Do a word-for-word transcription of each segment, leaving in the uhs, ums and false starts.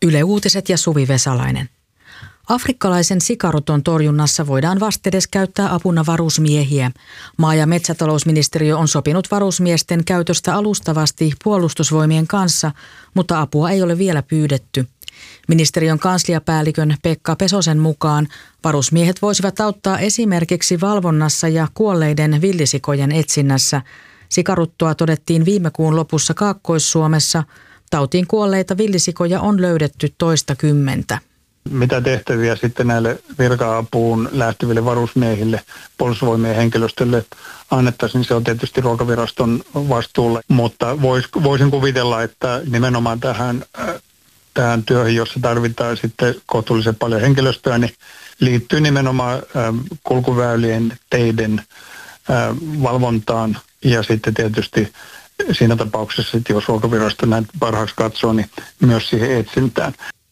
Yle Uutiset ja Suvi Vesalainen. Afrikkalaisen sikaruton torjunnassa voidaan vastedes käyttää apuna varusmiehiä. Maa- ja metsätalousministeriö on sopinut varusmiesten käytöstä alustavasti puolustusvoimien kanssa, mutta apua ei ole vielä pyydetty. Ministeriön kansliapäällikön Pekka Pesosen mukaan varusmiehet voisivat auttaa esimerkiksi valvonnassa ja kuolleiden villisikojen etsinnässä. Sikaruttoa todettiin viime kuun lopussa Kaakkois-Suomessa. Tautiin kuolleita villisikoja on löydetty toista kymmentä. Mitä tehtäviä sitten näille virka-apuun lähteville varusmiehille, puolustusvoimien henkilöstölle annettaisiin, niin se on tietysti Ruokaviraston vastuulla. Mutta vois, voisin kuvitella, että nimenomaan tähän, tähän työhön, jossa tarvitaan sitten kohtuullisen paljon henkilöstöä, niin liittyy nimenomaan kulkuväylien, teiden valvontaan ja sitten tietysti siinä tapauksessa, että jos Ruokavirasto näin parhaaksi katsoo, niin myös siihen etsintään.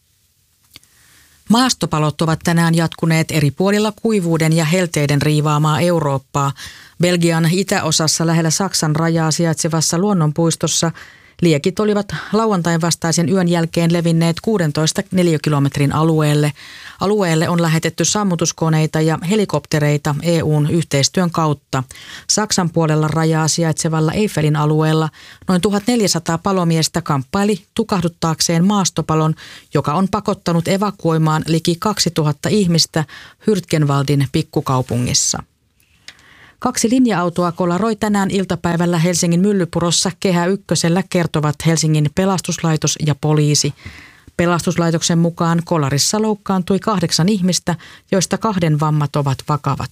Maastopalot ovat tänään jatkuneet eri puolilla kuivuuden ja helteiden riivaamaa Eurooppaa. Belgian itäosassa lähellä Saksan rajaa sijaitsevassa luonnonpuistossa liekit olivat lauantain vastaisen yön jälkeen levinneet kuusitoista neliökilometrin alueelle. Alueelle on lähetetty sammutuskoneita ja helikoptereita E U:n yhteistyön kautta. Saksan puolella rajaa sijaitsevalla Eiffelin alueella noin tuhatneljäsataa palomiestä kamppaili tukahduttaakseen maastopalon, joka on pakottanut evakuoimaan liki kaksituhatta ihmistä Hürtgenwaldin pikkukaupungissa. Kaksi linja-autoa kolaroi tänään iltapäivällä Helsingin Myllypurossa Kehä Ykkösellä, kertovat Helsingin pelastuslaitos ja poliisi. Pelastuslaitoksen mukaan kolarissa loukkaantui kahdeksan ihmistä, joista kahden vammat ovat vakavat.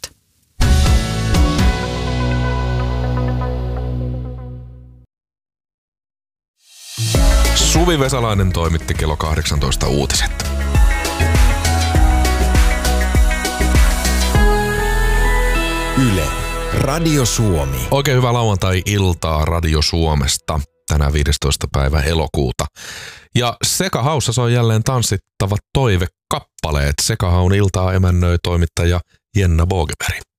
Suvi Vesalainen toimitti kello kahdeksantoista uutiset. Yle. Radio Suomi. Oikein hyvää lauantai-iltaa Radio Suomesta. Tänään viidestoista päivä elokuuta. Ja Sekahaussa soi jälleen tanssittavat toivekappaleet. Sekahaun iltaa emännöi toimittaja Jenna Bogeberg.